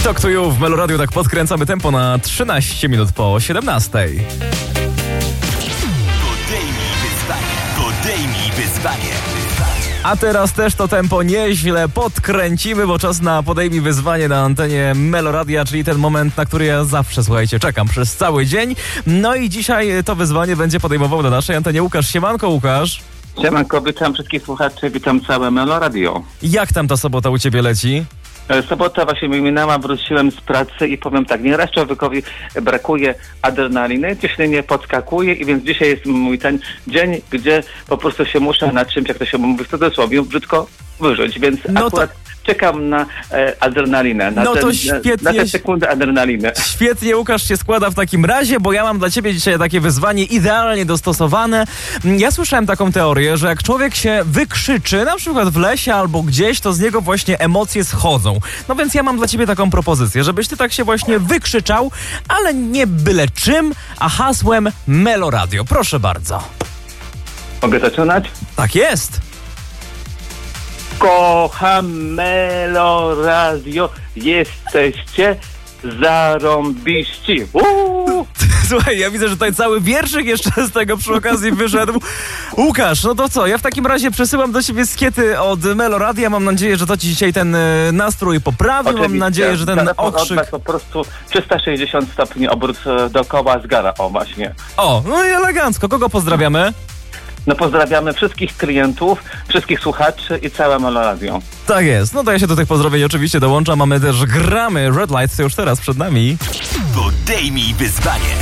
Talk to You w Meloradiu, tak podkręcamy tempo na 13 minut po 17. Podejmij wyzwanie. A teraz też to tempo nieźle podkręcimy, bo czas na Podejmij wyzwanie na antenie Meloradia, czyli ten moment, na który ja zawsze, słuchajcie, czekam przez cały dzień. No i dzisiaj to wyzwanie będzie podejmował na naszej antenie Łukasz. Siemanko, Łukasz. Siemanko, witam wszystkich słuchaczy, witam całe Meloradio. Jak tam ta sobota u ciebie leci? Sobota właśnie mi minęła, wróciłem z pracy i powiem tak, nieraz człowiekowi brakuje adrenaliny, ciśnienie podskakuje i więc dzisiaj jest mój ten dzień, gdzie po prostu się muszę na czymś, jak to się mówi w cudzysłowie, brzydko wyżyć, więc No akurat czekam na adrenalinę, na tę sekundę adrenaliny. Świetnie, Łukasz się składa w takim razie, bo ja mam dla ciebie dzisiaj takie wyzwanie idealnie dostosowane. Ja słyszałem taką teorię, że jak człowiek się wykrzyczy, na przykład w lesie albo gdzieś, to z niego właśnie emocje schodzą. No więc ja mam dla ciebie taką propozycję, żebyś ty tak się właśnie wykrzyczał, ale nie byle czym, a hasłem Meloradio. Proszę bardzo. Mogę zaczynać? Tak jest. Kocham Meloradio, jesteście zarąbiści. Słuchaj, ja widzę, że tutaj cały wierszyk jeszcze z tego przy okazji wyszedł. Łukasz, no to co? Ja w takim razie przesyłam do ciebie skiety od Meloradia. Mam nadzieję, że to ci dzisiaj ten nastrój poprawi. Oczywiście. Mam nadzieję, że ten okrzyk... Po prostu 360 stopni obrót dookoła zgara. O, właśnie. O, no i elegancko. Kogo pozdrawiamy? No pozdrawiamy wszystkich klientów, wszystkich słuchaczy i całe Meloradio. Tak jest. No to ja się do tych pozdrowień oczywiście dołączam. Mamy też gramy. Red Lights już teraz przed nami. Podejmij wyzwanie.